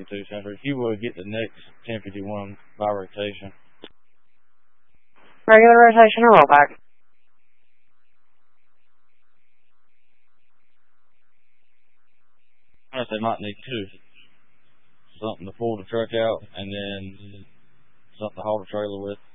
2 Center. If you would get the next 1051 by rotation. Regular rotation or rollback? I guess they might need 2. Something to pull the truck out and then something to haul the trailer with.